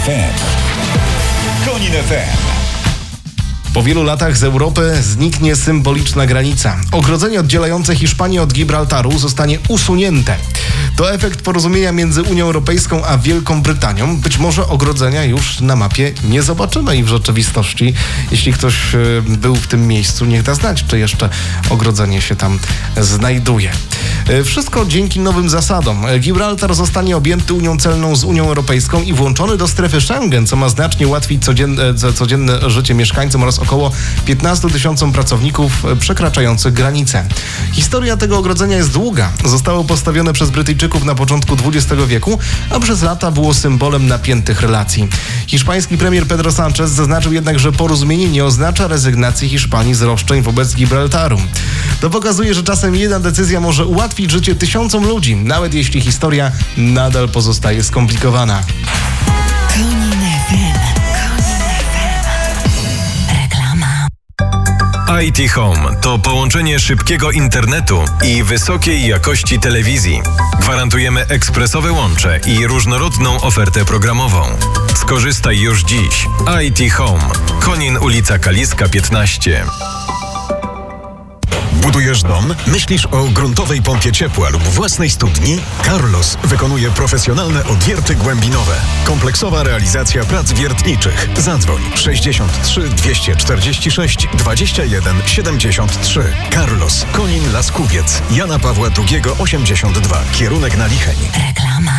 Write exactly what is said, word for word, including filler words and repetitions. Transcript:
F M. Konin F M. Po wielu latach z Europy zniknie symboliczna granica. Ogrodzenie oddzielające Hiszpanię od Gibraltaru zostanie usunięte. To efekt porozumienia między Unią Europejską a Wielką Brytanią. Być może ogrodzenia już na mapie nie zobaczymy i w rzeczywistości, jeśli ktoś był w tym miejscu, niech da znać, czy jeszcze ogrodzenie się tam znajduje. Wszystko dzięki nowym zasadom. Gibraltar zostanie objęty Unią Celną z Unią Europejską i włączony do strefy Schengen, co ma znacznie ułatwić codzienne, codzienne życie mieszkańcom oraz około piętnastu tysiącom pracowników przekraczających granicę. Historia tego ogrodzenia jest długa. Zostało postawione przez Brytyjczyków na początku dwudziestego wieku, a przez lata było symbolem napiętych relacji. Hiszpański premier Pedro Sánchez zaznaczył jednak, że porozumienie nie oznacza rezygnacji Hiszpanii z roszczeń wobec Gibraltaru. To pokazuje, że czasem jedna decyzja może ułatwić życie tysiącom ludzi, nawet jeśli historia nadal pozostaje skomplikowana. I T Home to połączenie szybkiego internetu i wysokiej jakości telewizji. Gwarantujemy ekspresowe łącze i różnorodną ofertę programową. Skorzystaj już dziś. I T Home. Konin, ulica Kaliska piętnaście. Budujesz dom? Myślisz o gruntowej pompie ciepła lub własnej studni? Carlos wykonuje profesjonalne odwierty głębinowe. Kompleksowa realizacja prac wiertniczych. Zadzwoń sześćdziesiąt trzy dwieście czterdzieści sześć dwadzieścia jeden siedemdziesiąt trzy. Carlos, Konin Las Kubiec, Jana Pawła drugiego osiemdziesiąt dwa. Kierunek na Licheń. Reklama.